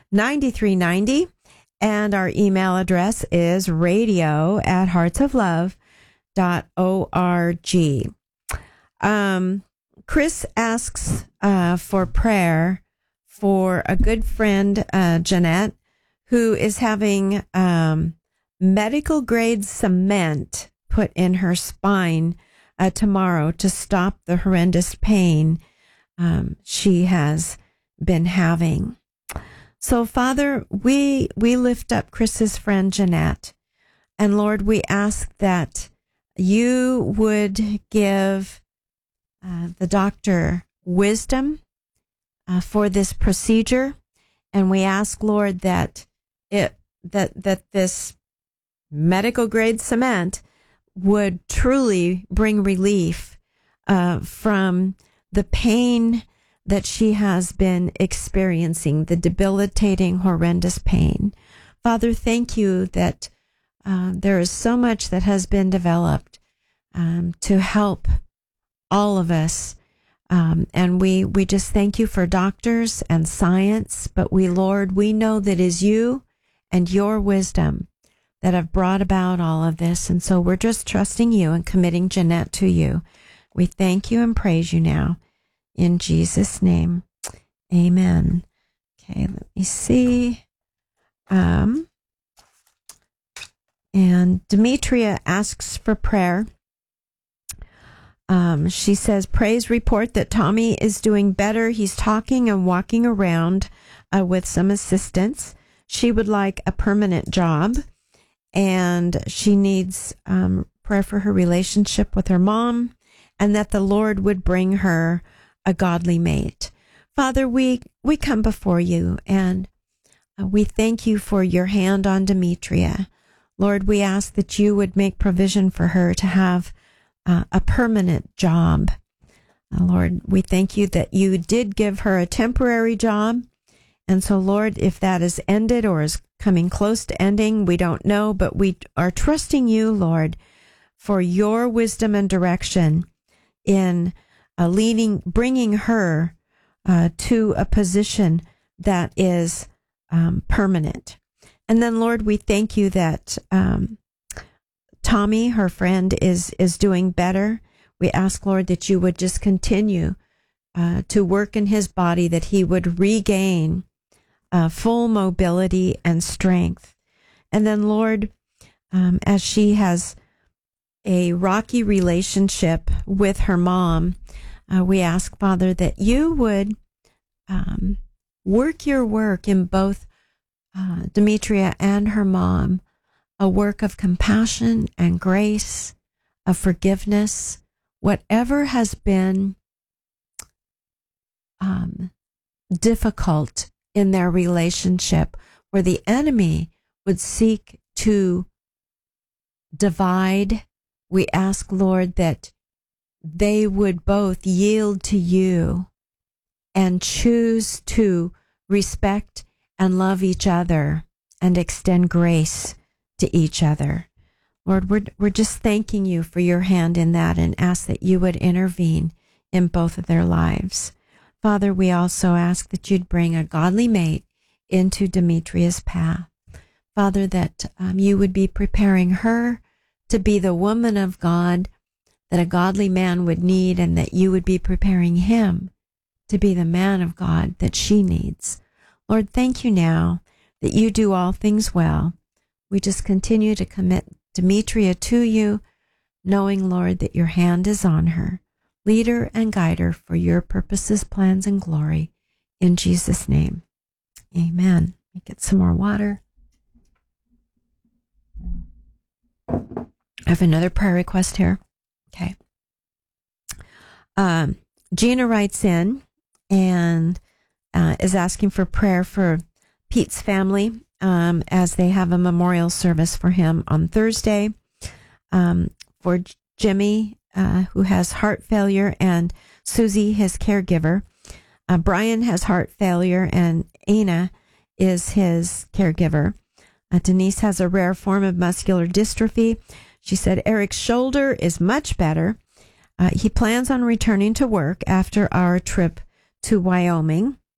9390. And our email address is radio@heartsoflove.org. Chris asks for prayer for a good friend, Jeanette, who is having medical grade cement put in her spine tomorrow to stop the horrendous pain she has been having. So, Father, we lift up Chris's friend Jeanette, and Lord, we ask that you would give the doctor wisdom for this procedure, and we ask, Lord, that this medical grade cement would truly bring relief from the pain that she has been experiencing, the debilitating, horrendous pain. Father, thank you that there is so much that has been developed to help all of us. And we just thank you for doctors and science, but Lord, we know that it is you and your wisdom that have brought about all of this. And so we're just trusting you and committing Jeanette to you. We thank you and praise you now. In Jesus' name, amen. Okay, let me see. And Demetria asks for prayer. She says, praise report that Tommy is doing better. He's talking and walking around with some assistance. She would like a permanent job, and she needs prayer for her relationship with her mom, and that the Lord would bring her a godly mate. Father, we come before you, and we thank you for your hand on Demetria. Lord, we ask that you would make provision for her to have a permanent job. Lord, we thank you that you did give her a temporary job. And so, Lord, if that is ended or is coming close to ending, we don't know, but we are trusting you, Lord, for your wisdom and direction in bringing her to a position that is permanent. And then, Lord, we thank you that Tommy, her friend, is doing better. We ask, Lord, that you would just continue to work in his body, that he would regain full mobility and strength. And then, Lord, as she has a rocky relationship with her mom, we ask, Father, that you would work your work in both Demetria and her mom, a work of compassion and grace, of forgiveness, whatever has been difficult in their relationship, where the enemy would seek to divide. We ask, Lord, that they would both yield to you and choose to respect and love each other and extend grace to each other. Lord, we're just thanking you for your hand in that, and ask that you would intervene in both of their lives. Father, we also ask that you'd bring a godly mate into Demetria's path. Father, that you would be preparing her to be the woman of God that a godly man would need, and that you would be preparing him to be the man of God that she needs. Lord, thank you now that you do all things well. We just continue to commit Demetria to you, knowing, Lord, that your hand is on her. Lead her and guide her for your purposes, plans, and glory. In Jesus' name, amen. Let me get some more water. I have another prayer request here. Okay. Gina writes in and is asking for prayer for Pete's family as they have a memorial service for him on Thursday. For Jimmy, who has heart failure, and Susie, his caregiver. Brian has heart failure, and Ana is his caregiver. Denise has a rare form of muscular dystrophy. She said Eric's shoulder is much better. He plans on returning to work after our trip to Wyoming.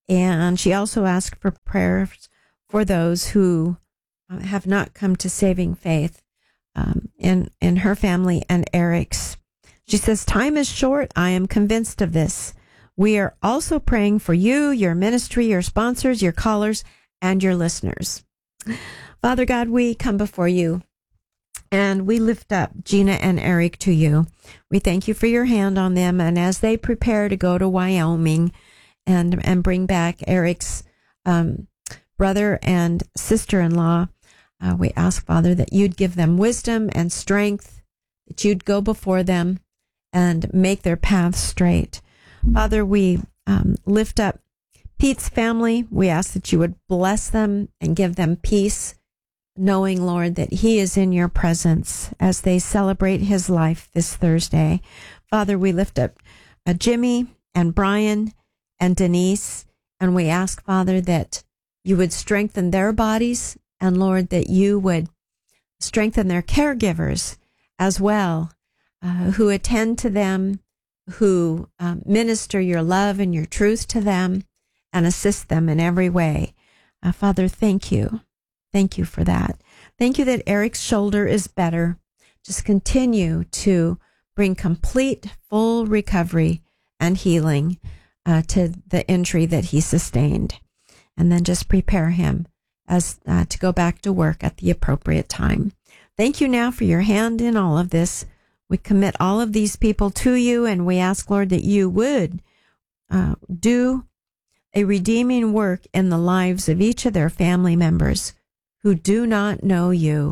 And she also asked for prayers for those who have not come to saving faith in her family and Eric's. She says, time is short. I am convinced of this. We are also praying for you, your ministry, your sponsors, your callers, and your listeners. Father God, we come before you and we lift up Gina and Eric to you. We thank you for your hand on them. And as they prepare to go to Wyoming and bring back Eric's brother and sister-in-law, we ask, Father, that you'd give them wisdom and strength, that you'd go before them and make their path straight. Father, we lift up Pete's family. We ask that you would bless them and give them peace, knowing, Lord, that he is in your presence as they celebrate his life this Thursday. Father, we lift up Jimmy and Brian and Denise, and we ask, Father, that you would strengthen their bodies, and Lord, that you would strengthen their caregivers as well, who attend to them, who minister your love and your truth to them and assist them in every way. Father, thank you. Thank you for that. Thank you that Eric's shoulder is better. Just continue to bring complete, full recovery and healing to the injury that he sustained. And then just prepare him as to go back to work at the appropriate time. Thank you now for your hand in all of this. We commit all of these people to you, and we ask, Lord, that you would do a redeeming work in the lives of each of their family members who do not know you.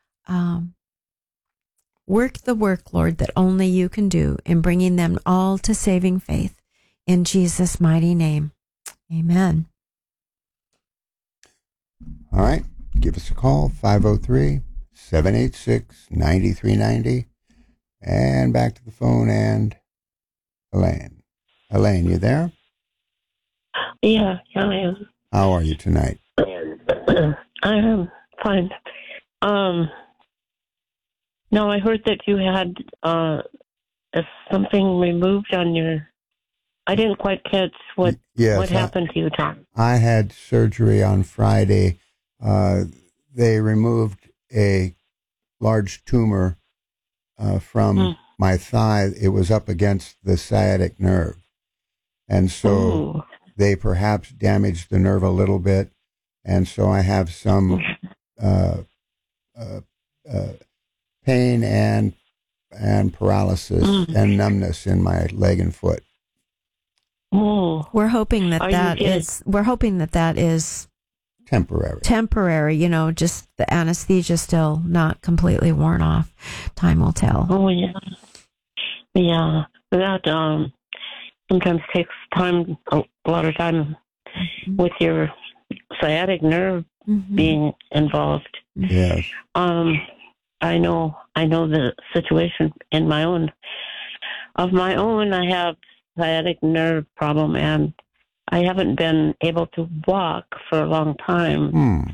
Work the work, Lord, that only you can do in bringing them all to saving faith. In Jesus' mighty name, amen. All right. Give us a call, 503-786-9390. And back to the phone and Elaine. Elaine, you there? Yeah, I am. How are you tonight? I am fine. No, I heard that you had something removed on your... I didn't quite catch what happened to you, Tom. I had surgery on Friday. They removed a large tumor from my thigh. It was up against the sciatic nerve. And so they perhaps damaged the nerve a little bit. And so I have some pain and paralysis and numbness in my leg and foot. We're hoping that is temporary, just the anesthesia still not completely worn off. Time will tell. Oh, yeah. Yeah. That sometimes takes time, a lot of time with your sciatic nerve being involved. Yes. I know the situation in my own. Of my own, I have sciatic nerve problem, and I haven't been able to walk for a long time.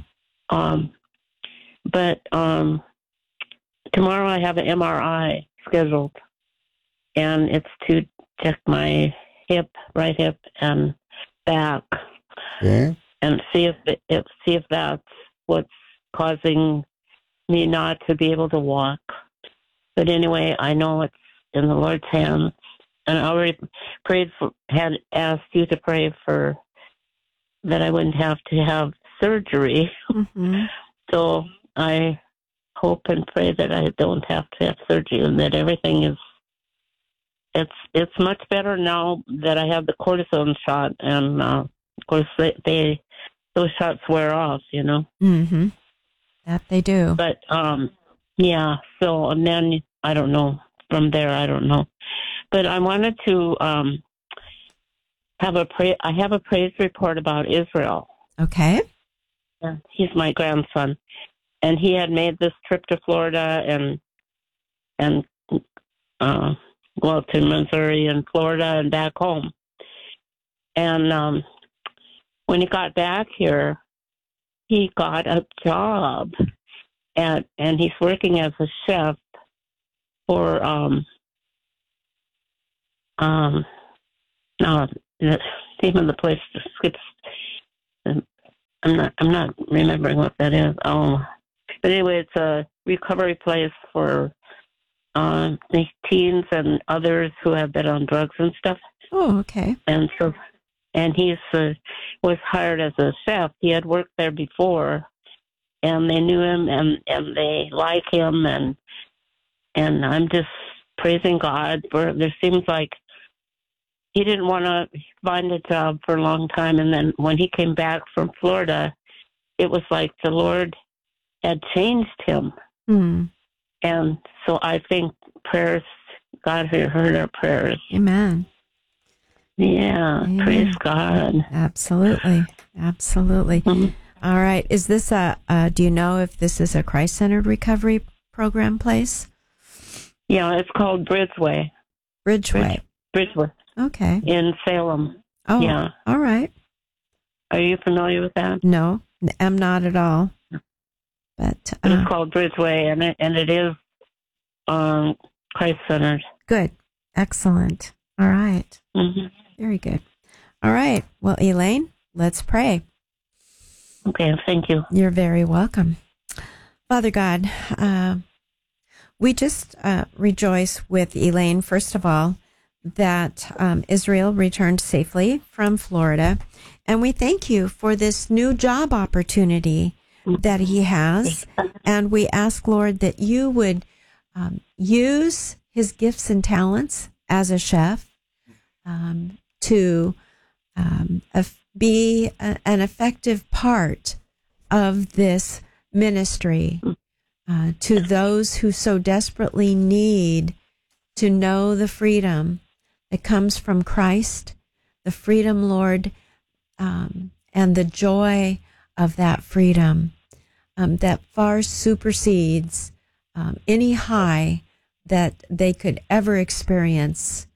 But tomorrow I have an MRI scheduled, and it's to check my right hip and back, and see if that's what's causing me not to be able to walk. But anyway, I know it's in the Lord's hands. And I already had asked you to pray for that I wouldn't have to have surgery. So I hope and pray that I don't have to have surgery and that everything is. It's much better now that I have the cortisone shot, and of course those shots wear off, That they do. But yeah. So and then I don't know from there. I don't know. But I wanted to have a praise report about Israel. Okay. He's my grandson, and he had made this trip to Florida and to Missouri and Florida and back home. And when he got back here, he got a job, and he's working as a chef for the name of the place skips. I'm not remembering what that is. Oh, but anyway, it's a recovery place for the teens and others who have been on drugs and stuff. Oh, okay. And he's was hired as a chef. He had worked there before, and they knew him and they like him, and I'm just praising God for. There seems like he didn't want to find a job for a long time, and then when he came back from Florida, it was like the Lord had changed him. Mm. And so I think God heard our prayers. Amen. Yeah, Amen. Praise God. Absolutely. Mm-hmm. All right. Is this do you know if this is a Christ-centered recovery program place? Yeah, it's called Bridgeway. Bridgeway. Okay. In Salem. Oh, yeah. All right. Are you familiar with that? No, I'm not at all. But it's called Bridgeway, and it is Christ-centered. Good. Excellent. All right. Mm-hmm. Very good. All right. Well, Elaine, let's pray. Okay. Thank you. You're very welcome. Father God, we just rejoice with Elaine, first of all, that Israel returned safely from Florida. And we thank you for this new job opportunity that he has. And we ask, Lord, that you would use his gifts and talents as a chef to be an effective part of this ministry to those who so desperately need to know the freedom that comes from Christ, the freedom, Lord, and the joy of that freedom that far supersedes any high that they could ever experience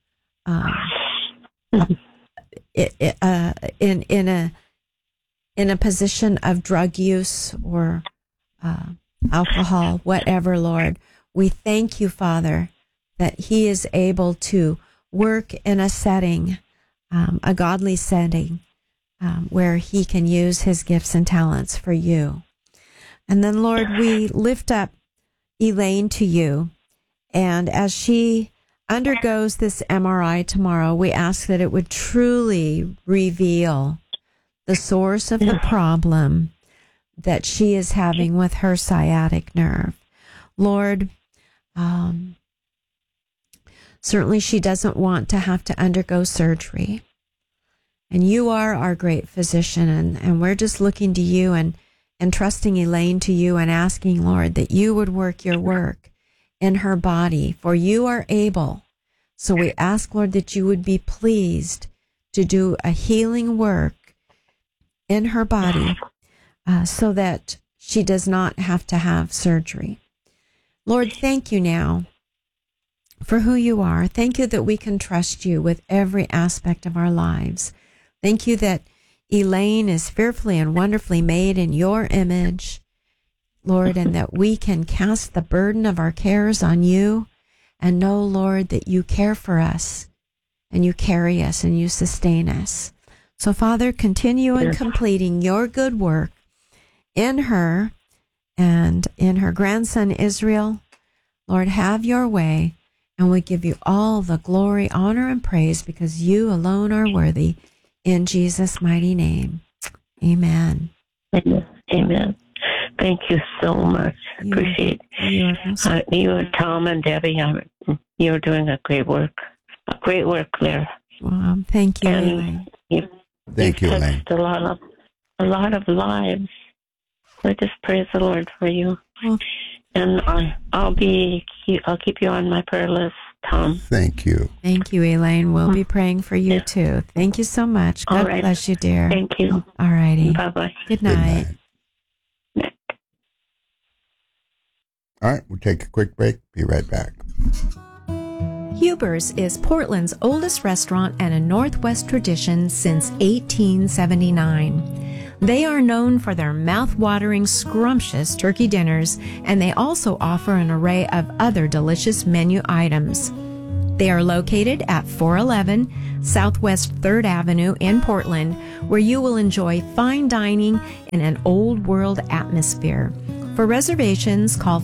in a position of drug use or alcohol, whatever, Lord. We thank you, Father, that he is able to work in a setting, a godly setting, where he can use his gifts and talents for you. And then, Lord, we lift up Elaine to you. And as she undergoes this MRI tomorrow, we ask that it would truly reveal the source of the problem that she is having with her sciatic nerve. Lord, certainly she doesn't want to have to undergo surgery. And you are our great physician, and we're just looking to you and trusting Elaine to you and asking, Lord, that you would work your work in her body, for you are able. So we ask, Lord, that you would be pleased to do a healing work in her body so that she does not have to have surgery. Lord, thank you now for who you are. Thank you that we can trust you with every aspect of our lives. Thank you that Elaine is fearfully and wonderfully made in your image, Lord, and that we can cast the burden of our cares on you and know, Lord, that you care for us and you carry us and you sustain us. So, Father, continue in completing your good work in her and in her grandson, Israel. Lord, have your way, and we give you all the glory, honor, and praise because you alone are worthy. In Jesus' mighty name, amen. Amen. Thank you so much. Appreciate you and Tom and Debbie. You're doing a great work. There. Well, thank you, Elaine. Thank you, Elaine. A lot of lives. I just praise the Lord for you. Well, and I'll keep you on my prayer list, Tom. Thank you. Thank you, Elaine. We'll be praying for you too. Thank you so much. God bless you, dear. Thank you. All righty. Bye-bye. Good night. All right, we'll take a quick break. Be right back. Huber's is Portland's oldest restaurant and a Northwest tradition since 1879. They are known for their mouth-watering, scrumptious turkey dinners, and they also offer an array of other delicious menu items. They are located at 411 Southwest 3rd Avenue in Portland, where you will enjoy fine dining in an old world atmosphere. For reservations, call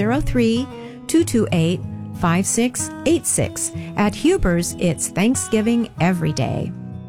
503-228-5686. At Huber's, it's Thanksgiving every day.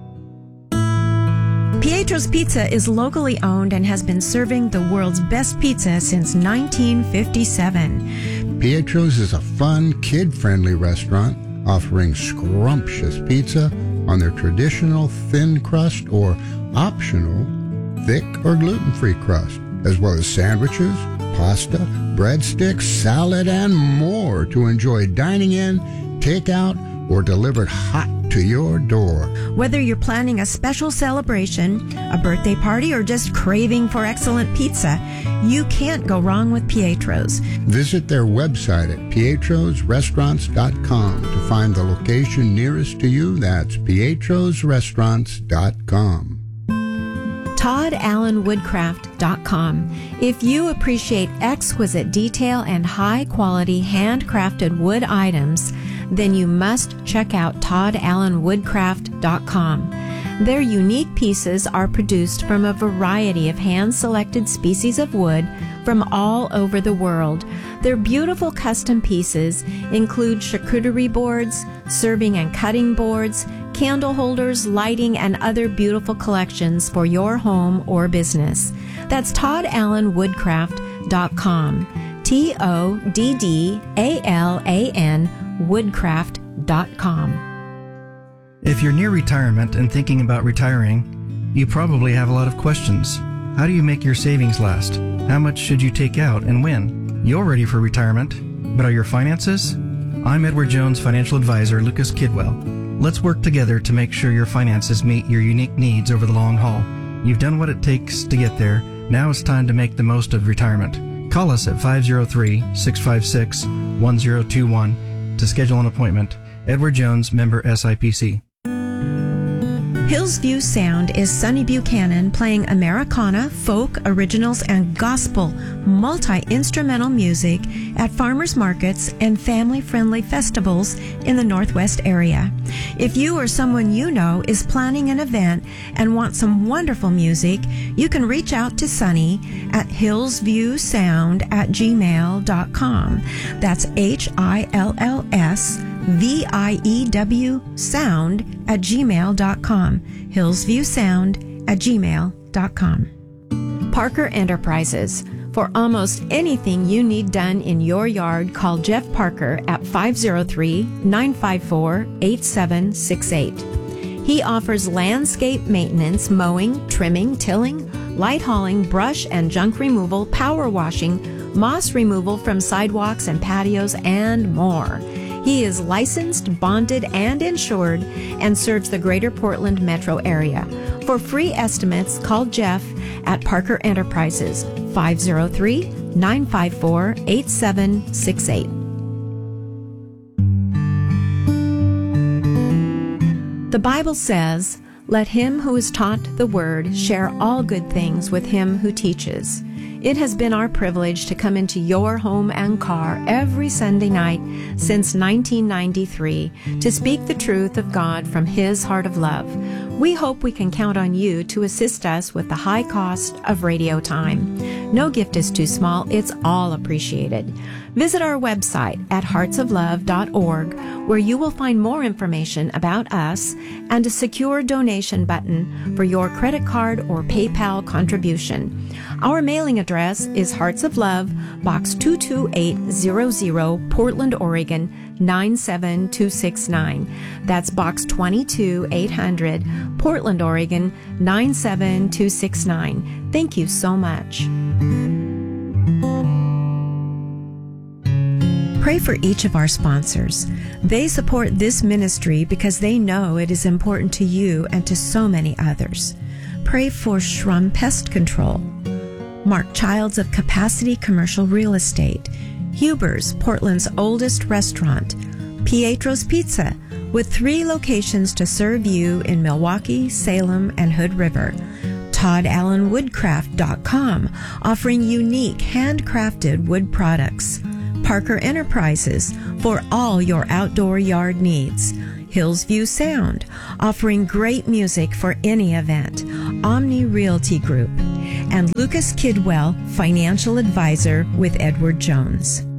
Pietro's Pizza is locally owned and has been serving the world's best pizza since 1957. Pietro's is a fun, kid-friendly restaurant offering scrumptious pizza on their traditional thin crust or optional thick or gluten-free crust, as well as sandwiches, pasta, breadsticks, salad, and more to enjoy dining in, takeout, or delivered hot to your door. Whether you're planning a special celebration, a birthday party, or just craving for excellent pizza, you can't go wrong with Pietro's. Visit their website at pietrosrestaurants.com to find the location nearest to you. That's pietrosrestaurants.com. ToddAllenWoodcraft.com. If you appreciate exquisite detail and high-quality handcrafted wood items, then you must check out ToddAllenWoodcraft.com. Their unique pieces are produced from a variety of hand-selected species of wood from all over the world. Their beautiful custom pieces include charcuterie boards, serving and cutting boards, candle holders, lighting, and other beautiful collections for your home or business. That's ToddAllenWoodcraft.com. ToddAllan Woodcraft.com. If you're near retirement and thinking about retiring, you probably have a lot of questions. How do you make your savings last? How much should you take out and when? You're ready for retirement, but are your finances? I'm Edward Jones financial advisor Lucas Kidwell. Let's work together to make sure your finances meet your unique needs over the long haul. You've done what it takes to get there. Now it's time to make the most of retirement. Call us at 503-656-1021 to schedule an appointment. Edward Jones, member SIPC. Hillsview Sound is Sonny Buchanan playing Americana, folk, originals, and gospel multi-instrumental music at farmers markets and family-friendly festivals in the Northwest area. If you or someone you know is planning an event and want some wonderful music, you can reach out to Sonny at hillsviewsound@gmail.com. That's HILLSVIEW sound@gmail.com. hillsviewsound@gmail.com. Parker Enterprises. For almost anything you need done in your yard, call Jeff Parker at 503-954-8768. He offers landscape maintenance, mowing, trimming, tilling, light hauling, brush and junk removal, power washing, moss removal from sidewalks and patios, and more. He is licensed, bonded, and insured and serves the greater Portland metro area. For free estimates, call Jeff at Parker Enterprises, 503-954-8768. The Bible says, "Let him who is taught the word share all good things with him who teaches." It has been our privilege to come into your home and car every Sunday night since 1993 to speak the truth of God from His heart of love. We hope we can count on you to assist us with the high cost of radio time. No gift is too small. It's all appreciated. Visit our website at heartsoflove.org, where you will find more information about us and a secure donation button for your credit card or PayPal contribution. Our mailing address is Hearts of Love, Box 22800, Portland, Oregon, 97269. That's Box 22800, Portland, Oregon, 97269. Thank you so much. Pray for each of our sponsors. They support this ministry because they know it is important to you and to so many others. Pray for Shrum Pest Control, Mark Childs of Capacity Commercial Real Estate, Huber's, Portland's oldest restaurant, Pietro's Pizza, with 3 locations to serve you in Milwaukee, Salem, and Hood River, ToddAllenWoodcraft.com, offering unique handcrafted wood products, Parker Enterprises for all your outdoor yard needs. Hillsview Sound, offering great music for any event. Omni Realty Group. And Lucas Kidwell, financial advisor with Edward Jones.